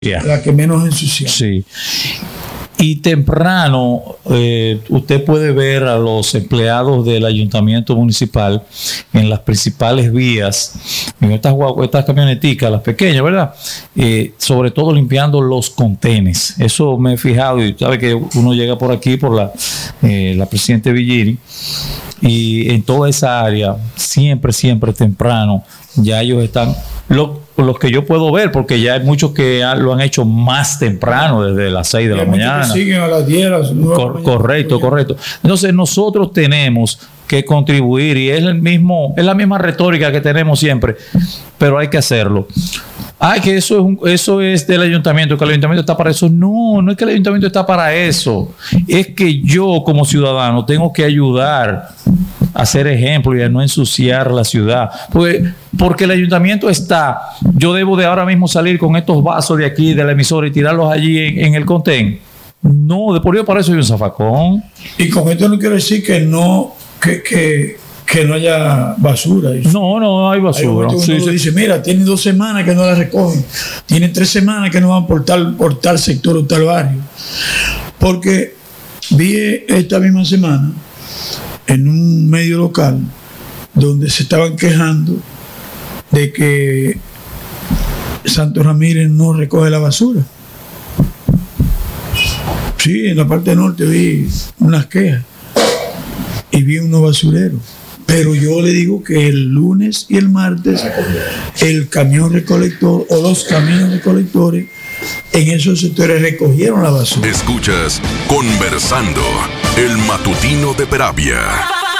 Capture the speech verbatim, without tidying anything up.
Yeah. La que menos ensucia. Sí. Y temprano eh, usted puede ver a los empleados del ayuntamiento municipal en las principales vías, en estas, estas camioneticas, las pequeñas, ¿verdad? Eh, sobre todo limpiando los contenes. Eso me he fijado, y sabe que uno llega por aquí, por la, eh, la Presidente Villiri, y en toda esa área, siempre, siempre temprano, ya ellos están... Lo, los que yo puedo ver, porque ya hay muchos que ha, lo han hecho más temprano, desde las seis de la mañana. Que siguen a las diez, a las nueve Cor, mañana, correcto, correcto. Entonces nosotros tenemos que contribuir, y es el mismo, es la misma retórica que tenemos siempre, pero hay que hacerlo. Ah, que eso es, un, eso es del ayuntamiento, que el ayuntamiento está para eso. No, no es que el ayuntamiento está para eso. Es que yo como ciudadano tengo que ayudar a hacer ejemplo y a no ensuciar la ciudad. Pues, porque el ayuntamiento está, yo debo de ahora mismo salir con estos vasos de aquí, de la emisora, y tirarlos allí en, en el contén. No, de por ello para eso hay un zafacón. Y con esto no quiero decir que no, que, que, que no haya basura. No, no hay basura. Hay sí, uno sí. dice, mira, tienen dos semanas que no la recogen, tienen tres semanas que no van por tal, por tal sector o tal barrio. Porque vi esta misma semana en un medio local donde se estaban quejando de que Santo Ramírez no recoge la basura. Sí, en la parte norte vi unas quejas y vi unos basureros. Pero yo le digo que el lunes y el martes el camión recolector o los camiones recolectores en esos sectores recogieron la basura. Escuchas Conversando, el matutino de Peravia.